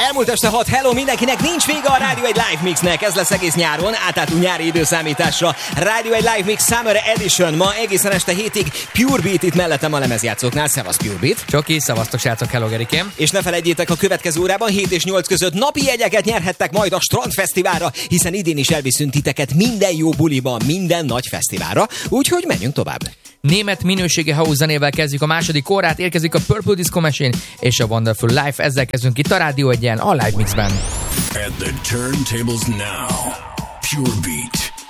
Elmúlt este 6, hello mindenkinek, nincs vége a Rádió egy Live Mixnek, ez lesz egész nyáron, átálltunk nyári időszámításra. Rádió egy Live Mix Summer Edition, ma egészen este 7-ig Pure Beat itt mellettem a lemezjátszóknál, szevasz Pure Beat. Csoki, szevasztok srácok, hello Gerikém. És ne felejtjétek, a következő órában 7 és 8 között napi jegyeket nyerhettek majd a Strandfesztiválra, hiszen idén is elviszünk titeket minden jó buliba, minden nagy fesztiválra, úgyhogy menjünk tovább. Német minőségi house zenével kezdjük a második órát, érkezik a Purple Disco Machine és a Wonderful Life, ezzel kezdünk itt a Rádió Egyen, a Live Mixben. At the turntables now, Pure Beat.